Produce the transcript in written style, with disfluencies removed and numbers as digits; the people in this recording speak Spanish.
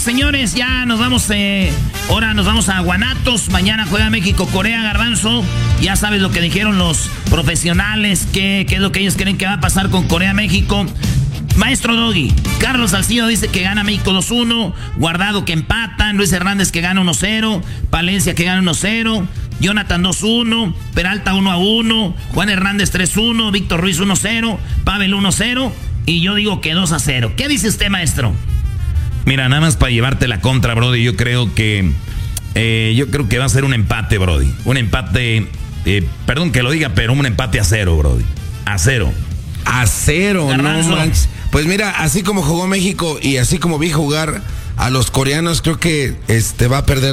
señores, ya nos vamos. Ahora nos vamos a Guanatos. Mañana juega México-Corea, Garbanzo. Ya sabes lo que dijeron los profesionales. ¿Qué es lo que ellos creen que va a pasar con Corea-México? Maestro Doggy, Carlos Salcido dice que gana México 2-1, Guardado que empata, Luis Hernández que gana 1-0, Palencia que gana 1-0, Jonathan 2-1, Peralta 1-1, Juan Hernández 3-1, Víctor Ruiz 1-0, Pavel 1-0 y yo digo que 2-0. ¿Qué dice usted, maestro? Mira, nada más para llevarte la contra, Brody, yo creo que va a ser un empate, Brody. Un empate, perdón que lo diga, pero un empate a 0, Brody. A 0. A 0, Garbanzo. no manches. Pues mira, así como jugó México y así como vi jugar a los coreanos, creo que va a perder